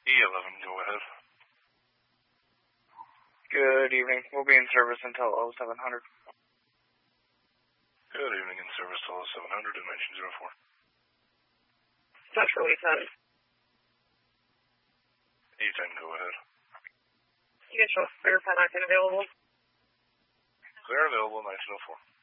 E11, go ahead. Good evening. We'll be in service until 0700. Good evening, in service till 0700 at 1904. That's really fun. E10, go ahead. You guys will verify that's available? Clear available, 1904.